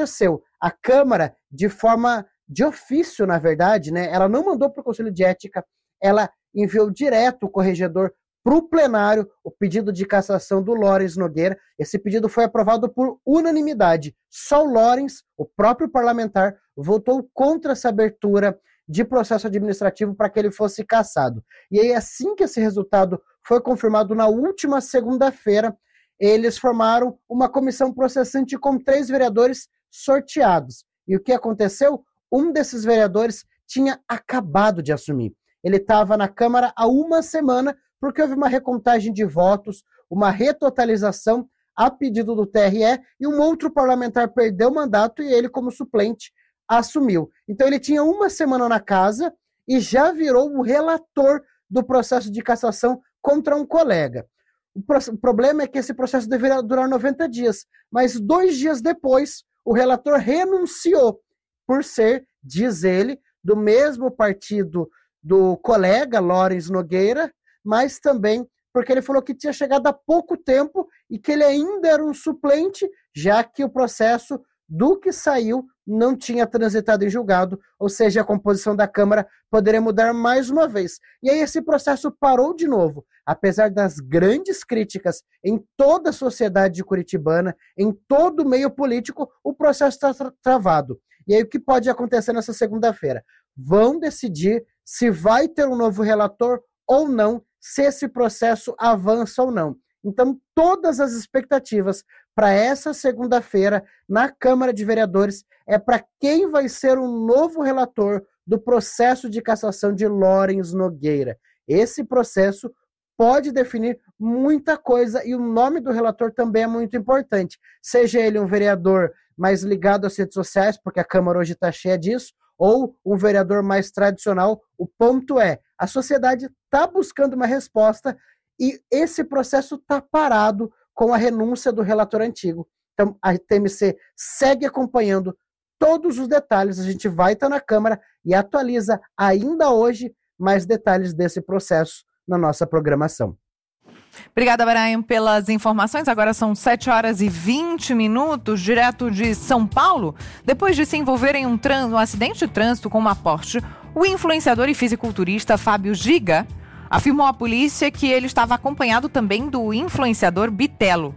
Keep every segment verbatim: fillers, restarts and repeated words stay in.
aconteceu? A Câmara, de forma de ofício, na verdade, né, ela não mandou para o Conselho de Ética, ela enviou direto o corregedor para o plenário o pedido de cassação do Lawrence Nogueira. Esse pedido foi aprovado por unanimidade. Só o Lawrence, o próprio parlamentar, votou contra essa abertura de processo administrativo para que ele fosse cassado. E aí, assim que esse resultado foi confirmado na última segunda-feira, eles formaram uma comissão processante com três vereadores sorteados. E o que aconteceu? Um desses vereadores tinha acabado de assumir. Ele estava na Câmara há uma semana, porque houve uma recontagem de votos, uma retotalização a pedido do T R E, e um outro parlamentar perdeu o mandato e ele, como suplente, assumiu. Então ele tinha uma semana na casa e já virou o relator do processo de cassação contra um colega. O, pro- o problema é que esse processo deveria durar noventa dias, mas dois dias depois o relator renunciou, por ser, diz ele, do mesmo partido do colega Lawrence Nogueira, mas também porque ele falou que tinha chegado há pouco tempo e que ele ainda era um suplente, já que o processo do que saiu não tinha transitado em julgado, ou seja, a composição da Câmara poderia mudar mais uma vez. E aí esse processo parou de novo, apesar das grandes críticas em toda a sociedade curitibana, em todo o meio político, o processo está tra- travado. E aí o que pode acontecer nessa segunda-feira? Vão decidir se vai ter um novo relator ou não, se esse processo avança ou não. Então, todas as expectativas para essa segunda-feira na Câmara de Vereadores é para quem vai ser o novo relator do processo de cassação de Lawrence Nogueira. Esse processo pode definir muita coisa e o nome do relator também é muito importante. Seja ele um vereador mais ligado às redes sociais, porque a Câmara hoje está cheia disso, ou um vereador mais tradicional, o ponto é, a sociedade está buscando uma resposta e esse processo está parado com a renúncia do relator antigo. Então, a T M C segue acompanhando todos os detalhes, a gente vai estar na Câmara e atualiza ainda hoje mais detalhes desse processo na nossa programação. Obrigada, Brian, pelas informações. Agora são sete horas e vinte minutos, direto de São Paulo. Depois de se envolver em um, trans, um acidente de trânsito com uma Porsche, o influenciador e fisiculturista Fábio Giga afirmou à polícia que ele estava acompanhado também do influenciador Bitelo.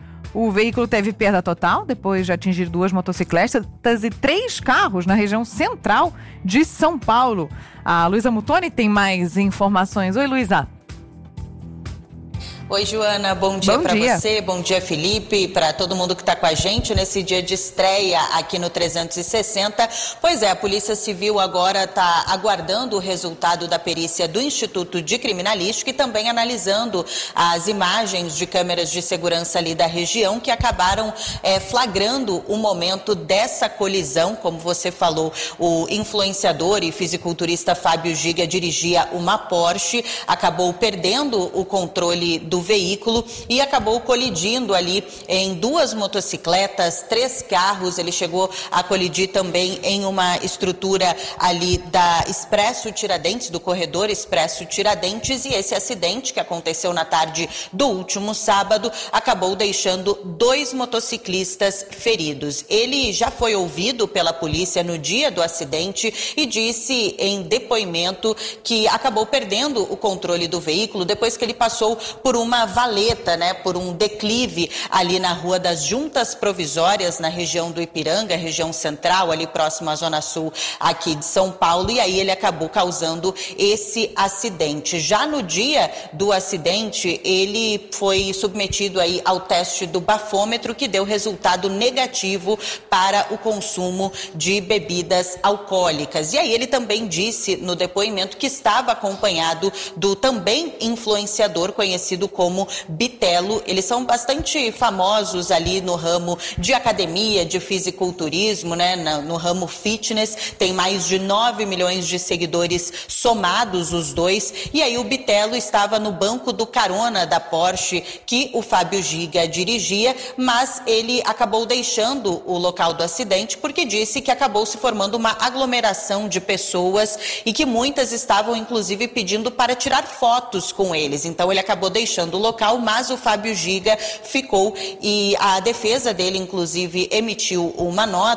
O veículo teve perda total depois de atingir duas motocicletas e três carros na região central de São Paulo. A Luísa Mutoni tem mais informações. Oi, Luísa. Oi, Joana, bom dia para você, bom dia, Felipe, para todo mundo que está com a gente nesse dia de estreia aqui no trezentos e sessenta. Pois é, a Polícia Civil agora está aguardando o resultado da perícia do Instituto de Criminalística e também analisando as imagens de câmeras de segurança ali da região que acabaram é, flagrando o momento dessa colisão. Como você falou, o influenciador e fisiculturista Fábio Giga dirigia uma Porsche, acabou perdendo o controle do do veículo e acabou colidindo ali em duas motocicletas, três carros. Ele chegou a colidir também em uma estrutura ali da Expresso Tiradentes, do corredor Expresso Tiradentes, e esse acidente que aconteceu na tarde do último sábado acabou deixando dois motociclistas feridos. Ele já foi ouvido pela polícia no dia do acidente e disse em depoimento que acabou perdendo o controle do veículo depois que ele passou por um uma valeta, né, por um declive ali na Rua das Juntas Provisórias, na região do Ipiranga, região central, ali próximo à Zona Sul aqui de São Paulo, e aí ele acabou causando esse acidente. Já no dia do acidente, ele foi submetido aí ao teste do bafômetro, que deu resultado negativo para o consumo de bebidas alcoólicas. E aí ele também disse no depoimento que estava acompanhado do também influenciador conhecido como Bitelo. Eles são bastante famosos ali no ramo de academia, de fisiculturismo, né? No, no ramo fitness, tem mais de nove milhões de seguidores somados os dois, e aí o Bitelo estava no banco do carona da Porsche que o Fábio Giga dirigia, mas ele acabou deixando o local do acidente porque disse que acabou se formando uma aglomeração de pessoas e que muitas estavam inclusive pedindo para tirar fotos com eles, então ele acabou deixando do local, mas o Fábio Giga ficou e a defesa dele, inclusive, emitiu uma nota